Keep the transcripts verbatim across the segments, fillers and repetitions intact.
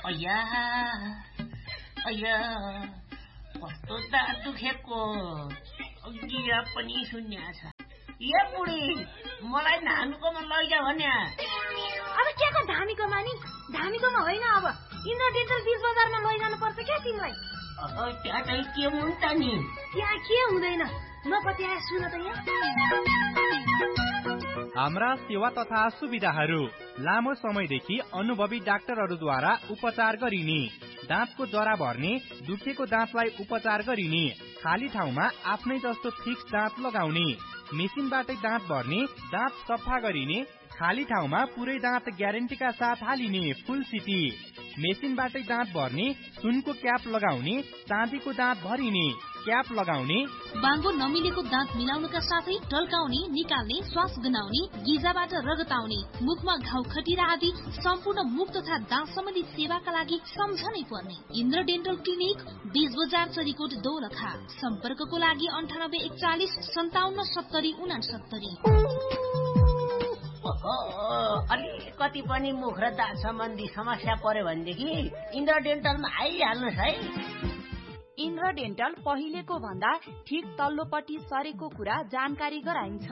अय्या अय्या कस्तो दाँत दुखेको गिरा पनि शून्य छ। ए बुढी मलाई धामीकोमा लैजा भन्या। अब के को धामीकोमा नि? धामीकोमा होइन, अब इन्द्र डेन्टल बीच बजारमा लैजानु पर्छ क्या तिमीलाई। त्यहाँ चाहिँ के हुन्छ नि? त्यहाँ के हुँदैन, नपत्याए सुन त यहाँ। हाम्रा सेवा तथा सुविधाहरू लामो समयदेखि अनुभवी डाक्टरहरूद्वारा उपचार गरिने, दाँतको जरा भर्ने, दुखेको दाँतलाई उपचार गरिने, खाली ठाउँमा आफ्नै जस्तो फिक्स दाँत लगाउने, मेसिनबाटै दाँत भर्ने, दाँत सफा गरिने, खाली ठाउँमा पुरै दाँत ग्यारेन्टीका साथ हालिने फुल सिटी, मेसिनबाटै दाँत भर्ने, सुनको क्याप लगाउने, चाँदीको दाँत भरिने, क्याप लगाउने, बाङ्गो नमिलेको दाँत मिलाउनका साथै टल्काउने, निकाल्ने, श्वास गनाउने, गिजाबाट रगत आउने, मुखमा घाउ खटिरा आदि सम्पूर्ण मुख तथा दाँत सम्बन्धी सेवाका लागि सम्झनै पर्ने इन्द्र डेन्टल क्लिनिक, बीच बजार, चरीकोट, दोलखा। सम्पर्कको लागि अन्ठानब्बे एकचालिस सन्ताउन्न सत्तरी उनासत्तरी। अलिकति पनि मुख र दाँत सम्बन्धी समस्या पर्यो भनेदेखि इन्द्र डेन्टलमा आइहाल्नुहोस् है। इन्द्र डेन्टल पहिलेको भन्दा ठिक तल्लोपट्टि सरेको कुरा जानकारी गराइन्छ।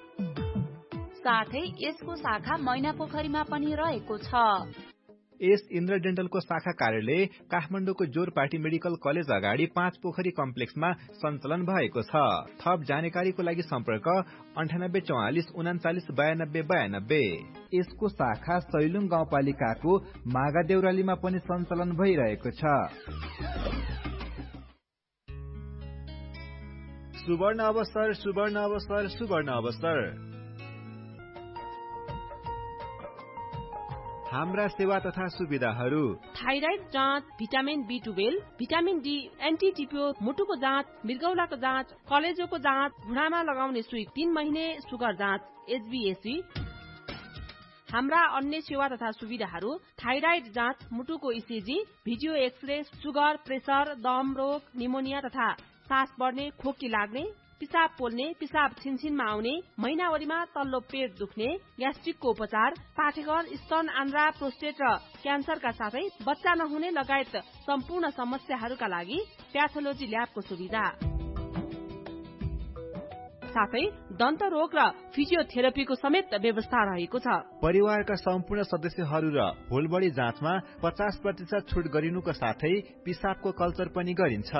साथै यसको शाखा मैना पोखरीमा पनि रहेको छ। यस इन्द्र डेन्टलको शाखा कार्यालय काठमाडौँको जोरपाटी मेडिकल कलेज अगाडि पाँच पोखरी कम्प्लेक्समा सञ्चालन भएको छ। थप जानकारीको लागि सम्पर्क अन्ठानब्बे चौवालिस उनाचालिस बयानब्बे बयानब्बे। यसको शाखा सैलुङ गाउँपालिकाको मागा देउरालीमा पनि सञ्चालन भइरहेको छ। सुवर्ण अवसर सुवर्ण अवसर सुवर्ण अवसर। हाम्रा सेवा तथा सुविधाहरू थाइराइड जाँच, vitamin be twelve, vitamin D, anti टिपियो, मुटुको जाँच, मृगौलाको जाँच, कलेजोको जाँच, घुँडामा लगाउने सुई, तीन महिने सुगर जाँच, एचबीएससी। हाम्रा अन्य सेवा तथा सुविधाहरू थाइराइड जाँच, मुटुको ECG, video x-ray, sugar, pressure, दम रोग, निमोनिया तथा सास बढ्ने, खोकी लाग्ने, पिसाब पोल्ने, पिसाब छिनछिनमा आउने, महिनावरीमा तल्लो पेट दुख्ने, ग्यास्ट्रिकको उपचार, पाठेघर, स्तन, आन्द्रा, प्रोस्टेट र क्यान्सरका साथै बच्चा नहुने लगायत सम्पूर्ण समस्याहरूका लागि प्याथोलोजी ल्याबको सुविधा, साथै दन्त रोग र फिजियोथेरापीको समेत व्यवस्था रहेको छ। परिवारका सम्पूर्ण सदस्यहरू र होलबडी जाँचमा पचास प्रतिशत छुट गरिनुको साथै पिसाबको कल्चर पनि गरिन्छ।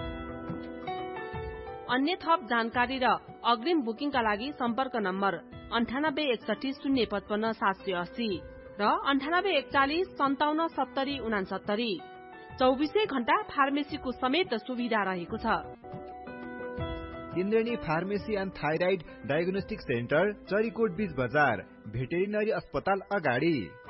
अन्य थप जानकारी र अग्रिम बुकिङका लागि सम्पर्क नम्बर अन्ठानब्बे एकसठी शून्य पचपन्न सात सय अस्सी र अन्ठानब्बे एकचालिस सन्ताउन्न सत्तरी उनासत्तरी। चौबिसै घण्टा फार्मेसीको समेत सुविधा रहेको छ। Indrani pharmacy and thyroid diagnostic centre, Charikot बीच बजार, भेटेरिनरी अस्पताल अगाडि।